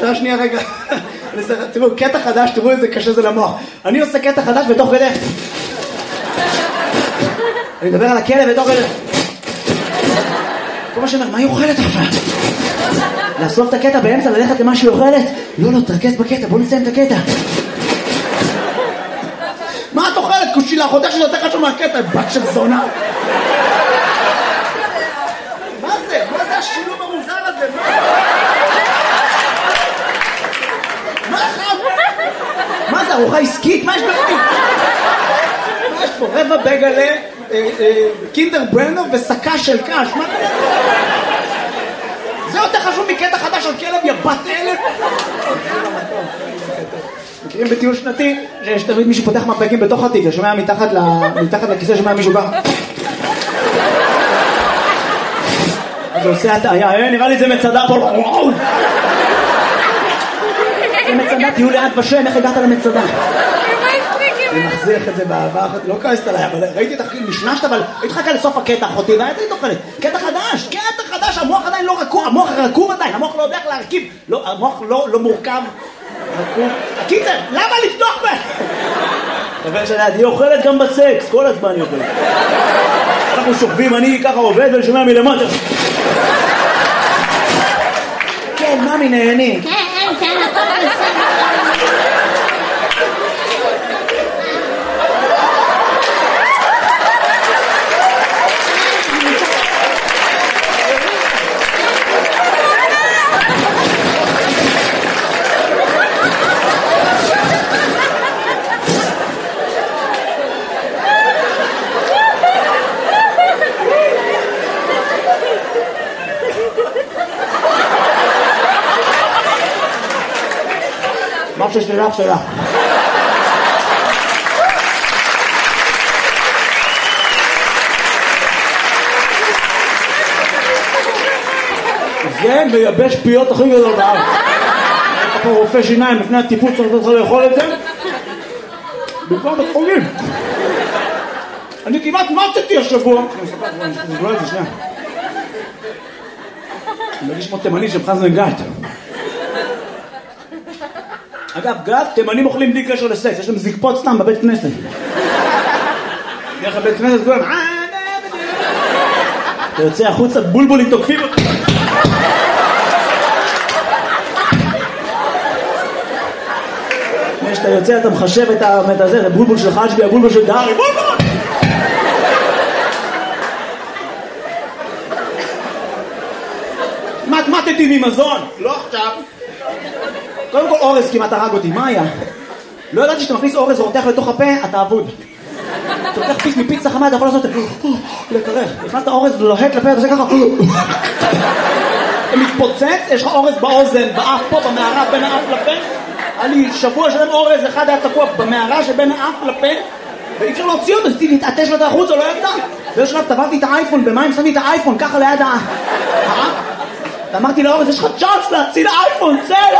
שנייה רגע. תראו, קטע חדש, תראו איזה קשה זה למוח. אני עושה קטע חדש בתוך כדי. אני מדבר על הכלב בתוך כדי. כל מה שאומר, מה היא אוכלת עכשיו? לאסוף את הקטע באמצע, ללכת למה שהיא אוכלת? לא, תרכז בקטע, בוא נסיים את הקטע. מה את אוכלת? קושילה, אחותך שזה יותר חשוב מהקטע, בת של זונה. מה זה? מה זה השילוב המוזר הזה? מה זה? ארוחה עסקית? מה יש בפנים? מה יש פה? רבע בגלה, קינדר ברנר וסקה של קש. מה קרה? זה יותר חשוב מקטע חדש על כלב, יא בת אלף. מכירים בטיול שנתי שיש תמיד מישהו פותח מפקים בתוך התיק, שומע מתחת לכיסא, שומע מישהו ככה. אז הוא עושה הטעיה, נראה לי זה מצדה פה. זה מצדה, תהיו ליד בשם, איך הגעת למצדה? אני מחזיך את זה באהבה אחת, לא כעסת עליי, אבל ראיתי את הכי נשנשת, אבל הייתי חכה לסוף הקטע אחותי, והייתי תוכלת, קטע חדש, המוח עדיין לא רקוב, המוח רקוב עדיין, המוח לא יודע איך להרכיב, המוח לא מורכב, רקוב. קיצר, למה לפתוח בה? אבל שאני אוכלת גם בסקס, כל הזמן היא אוכלת. אנחנו שוכבים, אני ככה עובד ושומע מלמטה. כן, ממי נהנים. כן, הכל בסדר. מה ששלך שלך. זה מייבש פיות הכי גדול בארץ. אתה פה רופא שיניים לפני הטיפול צריך לאכול את זה. בכלל בתחולים. אני כמעט מצאתי השבוע. אני לא את זה שנייה. אני מרגיש כמו תימני של חזן גת. אגב, גת, תימנים אוכלים בלי קשר לסקס, יש להם זקפות סתם בבית כנסת. דרך הבית כנסת כולם, אתה יוצא החוצה, בולבולים תוקפים אותי. כשאתה יוצא, אתה מחשב את הזה, זה בולבול של חשבי, הבולבול של דהרי, בולבול! מתמטתי ממזון, לא עכשיו. קודם כל אורז כמעט הרג אותי, מה היה? לא ידעתי שאתה מכניס אורז ורותח לתוך הפה, אתה אבוד. אתה לוקח פיס מפיצה חמה, אתה יכול לעשות לקרח. נכנסת אורז לוהט לפה, אתה עושה ככה. אתה מתפוצץ, יש לך אורז באוזן, באף פה, במערה, בין האף לפה. היה לי שבוע שלם אורז, אחד היה תקוע במערה שבין האף לפה, ואי אפשר להוציא אותו, אז תתעטש לו את החוץ, או לא יצא. באיזשהו שלב טבעתי את האייפון, במים שמתי את האייפון, ככה ליד האף. ואמרתי לאורז, יש לך צ'אנס להציל האייפון, צא!